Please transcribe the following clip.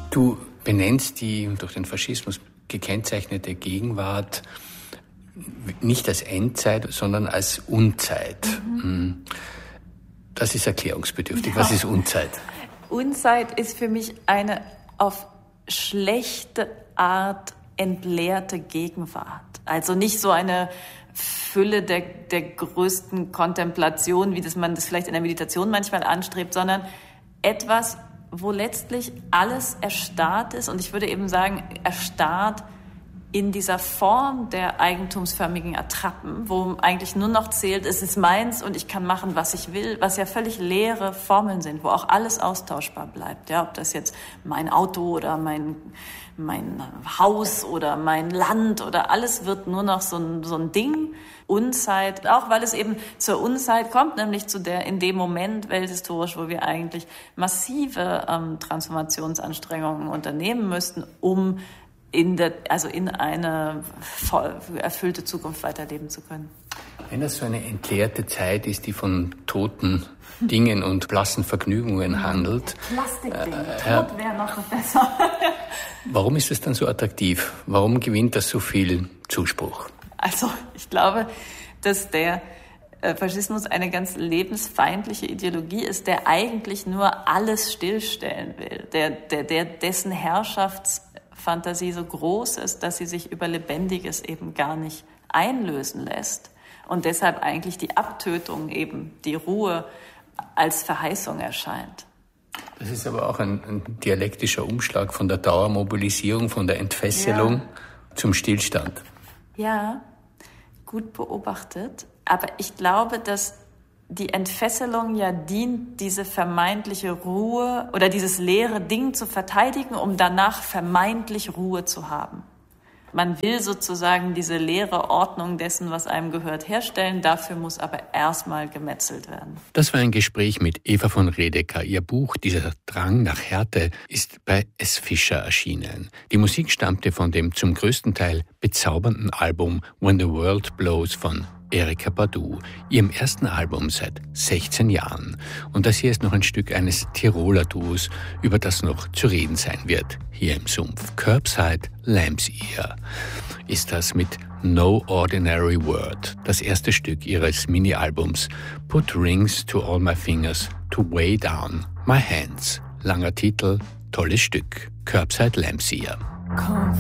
Du benennst die durch den Faschismus gekennzeichnete Gegenwart nicht als Endzeit, sondern als Unzeit. Das ist erklärungsbedürftig. Ja. Was ist Unzeit? Unzeit ist für mich eine auf schlechte Art entleerte Gegenwart. Also nicht so eine Fülle der größten Kontemplation, wie man das vielleicht in der Meditation manchmal anstrebt, sondern etwas, wo letztlich alles erstarrt ist. Und ich würde eben sagen, erstarrt in dieser Form der eigentumsförmigen Attrappen, wo eigentlich nur noch zählt, es ist meins und ich kann machen, was ich will, was ja völlig leere Formeln sind, wo auch alles austauschbar bleibt. Ja, ob das jetzt mein Auto oder mein Haus oder mein Land oder alles wird nur noch so ein Ding. Unzeit, auch weil es eben zur Unzeit kommt, nämlich in dem Moment welthistorisch, wo wir eigentlich massive Transformationsanstrengungen unternehmen müssten, um in eine voll erfüllte Zukunft weiterleben zu können. Wenn das so eine entleerte Zeit ist, die von toten Dingen und blassen Vergnügungen handelt. Plastikding, tot wäre noch besser. Warum ist es dann so attraktiv? Warum gewinnt das so viel Zuspruch? Also ich glaube, dass der Faschismus eine ganz lebensfeindliche Ideologie ist, der eigentlich nur alles stillstellen will, dessen Herrschaftsfantasie so groß ist, dass sie sich über Lebendiges eben gar nicht einlösen lässt und deshalb eigentlich die Abtötung eben, die Ruhe als Verheißung erscheint. Das ist aber auch ein dialektischer Umschlag von der Dauermobilisierung, von der Entfesselung zum Stillstand. Ja, gut beobachtet. Aber ich glaube, dass die Entfesselung ja dient, diese vermeintliche Ruhe oder dieses leere Ding zu verteidigen, um danach vermeintlich Ruhe zu haben. Man will sozusagen diese leere Ordnung dessen, was einem gehört, herstellen. Dafür muss aber erstmal gemetzelt werden. Das war ein Gespräch mit Eva von Redeker. Ihr Buch »Dieser Drang nach Härte« ist bei S. Fischer erschienen. Die Musik stammte von dem zum größten Teil bezaubernden Album »When the World Blows« von Erykah Badu, ihrem ersten Album seit 16 Jahren. Und das hier ist noch ein Stück eines Tiroler Duos, über das noch zu reden sein wird, hier im Sumpf. Curbside Lamb's Ear ist das mit No Ordinary Word, das erste Stück ihres Mini-Albums Put Rings to All My Fingers to Weigh Down My Hands. Langer Titel, tolles Stück. Curbside Lamb's Ear.